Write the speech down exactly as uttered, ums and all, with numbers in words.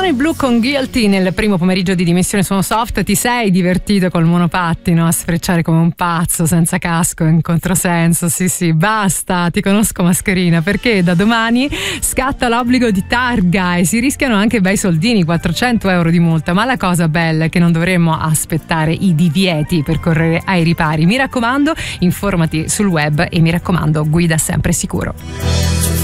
Sono i Blue con Guilty nel primo pomeriggio di Dimensione Suono Soft. Ti sei divertito col monopattino a sfrecciare come un pazzo senza casco in controsenso? Sì sì, basta, ti conosco mascherina, perché da domani scatta l'obbligo di targa e si rischiano anche bei soldini, quattrocento euro di multa. Ma la cosa bella è che non dovremmo aspettare i divieti per correre ai ripari. Mi raccomando, informati sul web e mi raccomando, guida sempre sicuro.